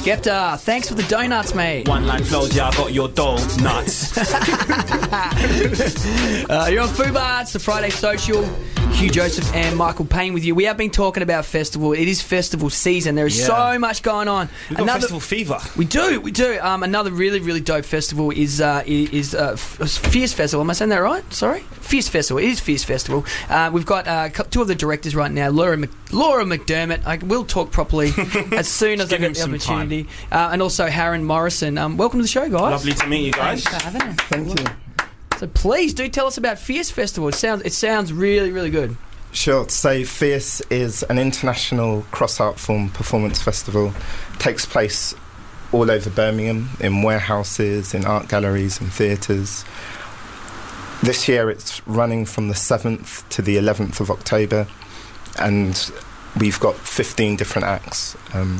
Skepta, thanks for the donuts, mate. One line flows, yeah, I got your dough nuts. You're on Fubar, it's the Friday Social. Hugh Joseph and Michael Payne with you. We have been talking about festival. It is festival season. There is so much going on. We've got festival fever. We do. Another really, really dope festival is Fierce Festival. Am I saying that right? Sorry? Fierce Festival. It is Fierce Festival. We've got two of the directors right now, Laura McDermott. I will talk properly as soon as I get the opportunity. And also Harren Morrison. Welcome to the show, guys. Lovely to meet you guys. Thanks for having us. Thank you. So please do tell us about Fierce Festival. It sounds really, really good. Sure. So Fierce is an international cross-art form performance festival. Takes place all over Birmingham, in warehouses, in art galleries and theatres. This year it's running from the 7th to the 11th of October, and we've got 15 different acts.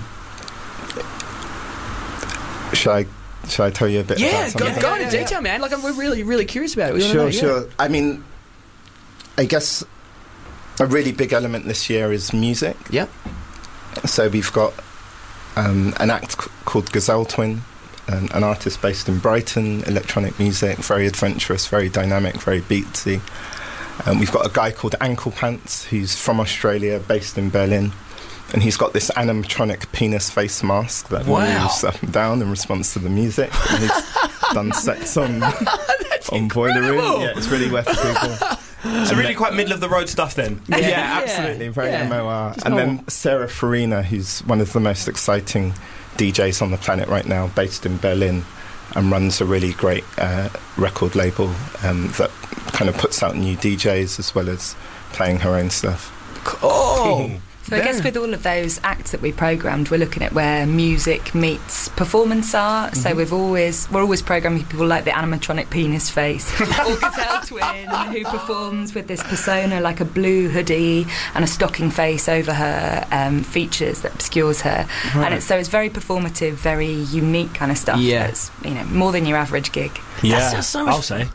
Should I tell you a bit about some of them? Go into detail, man. We're really, really curious about it. Sure. I mean, I guess a really big element this year is music. Yeah. So we've got an act called Gazelle Twin, an artist based in Brighton, electronic music, very adventurous, very dynamic, very beatsy. We've got a guy called Ankle Pants, who's from Australia, based in Berlin. And he's got this animatronic penis face mask that moves up and down in response to the music. And he's done sets on Boiler Room. Yeah, it's really worth people. So really quite middle of the road stuff then. Yeah, absolutely. Very MOR. And then Sarah Farina, who's one of the most exciting DJs on the planet right now, based in Berlin, and runs a really great record label that kind of puts out new DJs as well as playing her own stuff. Oh! So I guess with all of those acts that we programmed, we're looking at where music meets performance art. Mm-hmm. So we're always programming people like the animatronic penis face or Gazelle Twin, who performs with this persona like a blue hoodie and a stocking face over her features that obscures her. Right. And it's very performative, very unique kind of stuff. Yeah. That's, more than your average gig. Yeah, that's so much I'll say.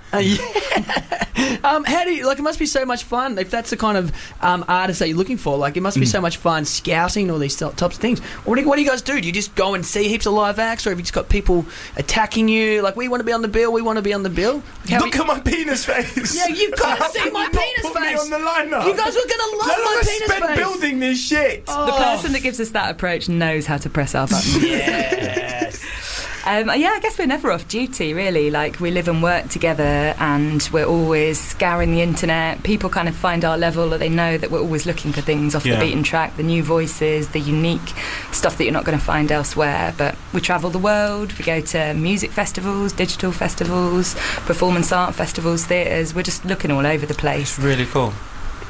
How do you, it must be so much fun if that's the kind of artist that you're looking for. It must be so much fun scouting all these types of things. What do you guys do? Do you just go and see heaps of live acts, or have you just got people attacking you? We want to be on the bill, we want to be on the bill? Look at my penis face. Yeah, you've got to see my penis face. Me on the lineup. You guys are going to love my penis face. Building this shit. Oh. The person that gives us that approach knows how to press our buttons. Yes. I guess we're never off duty, really. We live and work together, and we're always scouring the internet. People kind of find our level, or they know that we're always looking for things off the beaten track, the new voices, the unique stuff that you're not going to find elsewhere. But we travel the world. We go to music festivals, digital festivals, performance art festivals, theatres. We're just looking all over the place. It's really cool.